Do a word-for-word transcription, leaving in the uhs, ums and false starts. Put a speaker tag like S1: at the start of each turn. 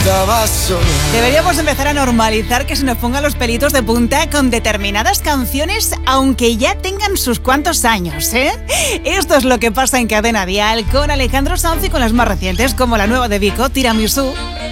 S1: estaba sola.
S2: Deberíamos empezar a normalizar que se nos pongan los pelitos de punta con determinadas canciones, aunque ya tengan sus cuantos años, ¿eh? Esto es lo que pasa en Cadena Dial con Alejandro Sanz y con las más recientes, como la nueva de Vico, Tiramisú.